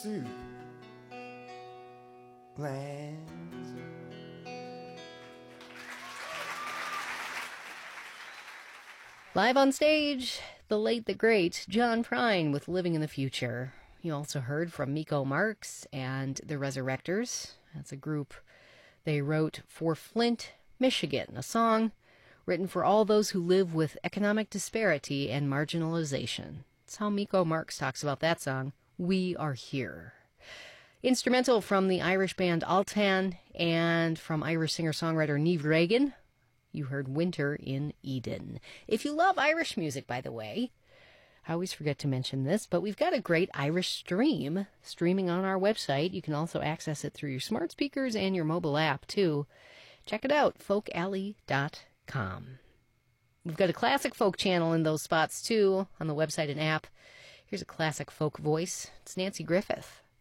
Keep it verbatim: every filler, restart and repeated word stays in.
soup lands. Live on stage, the late, the great John Prine with Living in the Future. You also heard from Miko Marks and the Resurrectors. That's a group they wrote for Flint, Michigan, a song written for all those who live with economic disparity and marginalization. That's how Miko Marks talks about that song, We Are Here. Instrumental from the Irish band Altan and from Irish singer-songwriter Niamh Reagan. You heard Winter in Eden. If you love Irish music, by the way, I always forget to mention this, but we've got a great Irish stream streaming on our website. You can also access it through your smart speakers and your mobile app, too. Check it out, folk alley dot com. We've got a classic folk channel in those spots, too, on the website and app. Here's a classic folk voice. It's Nancy Griffith.